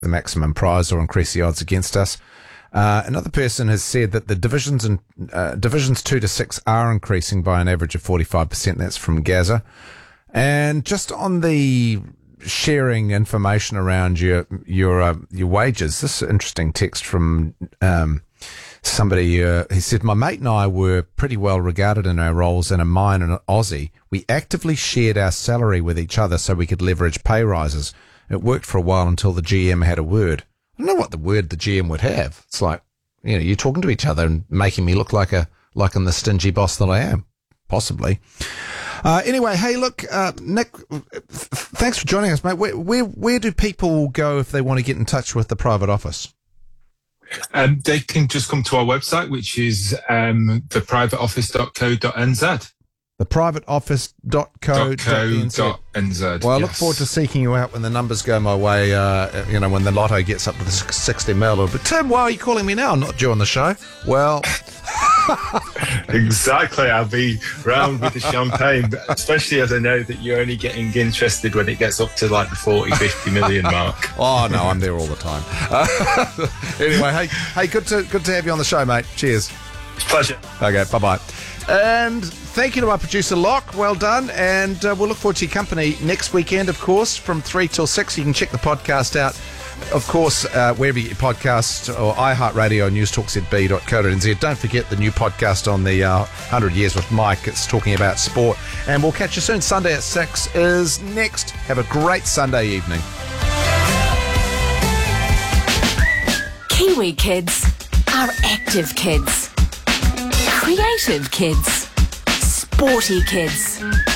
the maximum prize or increase the odds against us. Another person has said that the divisions 2 to 6 are increasing by an average of 45%. That's from Gaza. And just on the sharing information around your wages, this interesting text from somebody. He said, "My mate and I were pretty well regarded in our roles, and in mine and Aussie, we actively shared our salary with each other so we could leverage pay rises. It worked for a while until the GM had a word." I don't know what the word the GM would have. It's like, you're talking to each other and making me look like I'm the stingy boss that I am. Possibly. Anyway, hey, look, Nick, thanks for joining us, mate. Where do people go if they want to get in touch with the private office? They can just come to our website, which is theprivateoffice.co.nz. Theprivateoffice.co.nz. Well, I look forward to seeking you out when the numbers go my way, when the lotto gets up to the 60 mil. But Tim, why are you calling me now? I'm not due on the show. Well... Exactly. I'll be round with the champagne, but especially as I know that you're only getting interested when it gets up to like the 40-50 million mark. Oh, no, I'm there all the time. Anyway, hey, good to have you on the show, mate. Cheers. It's a pleasure. Okay, bye-bye. And thank you to my producer, Locke. Well done. And we'll look forward to your company next weekend, of course, from 3 till 6. You can check the podcast out, of course, wherever you get your podcast, or iHeartRadio, newstalkzb.co.nz. Don't forget the new podcast on the 100 Years with Mike. It's talking about sport. And we'll catch you soon. Sunday at 6 is next. Have a great Sunday evening. Kiwi kids are active kids, creative kids, sporty kids.